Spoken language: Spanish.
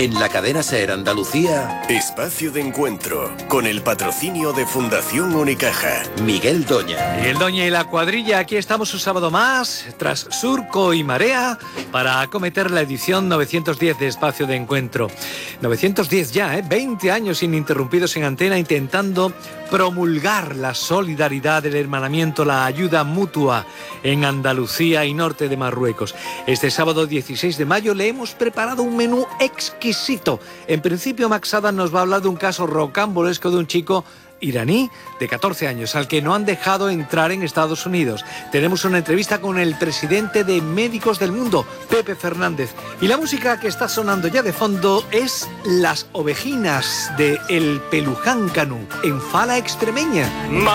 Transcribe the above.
En la cadena SER Andalucía, Espacio de Encuentro, con el patrocinio de Fundación Unicaja. Miguel Doña. Miguel Doña y la cuadrilla, aquí estamos un sábado más, tras surco y marea, para acometer la edición 910 de Espacio de Encuentro. 910 ya, 20 años ininterrumpidos en antena, intentando promulgar la solidaridad, el hermanamiento, la ayuda mutua en Andalucía y norte de Marruecos. Este sábado 16 de mayo le hemos preparado un menú exquisito. En principio, Max Adam nos va a hablar de un caso rocambolesco de un chico iraní de 14 años al que no han dejado entrar en Estados Unidos. Tenemos una entrevista con el presidente de Médicos del Mundo, Pepe Fernández. Y la música que está sonando ya de fondo es Las Ovejinas de El Peluján Canú, en Fala Extremeña.